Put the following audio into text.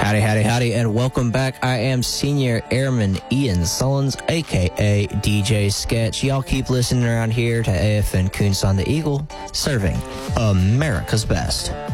Howdy, howdy, howdy, and welcome back. I am Senior Airman Ian Sullins, a.k.a. DJ Sketch. Y'all keep listening around here to AFN Coons on the Eagle, serving America's best.